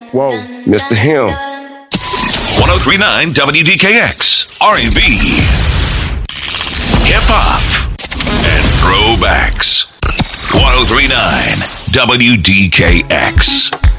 Whoa, Mr. Him. 1039 WDKX, R&B, hip hop, and throwbacks. 1039 WDKX.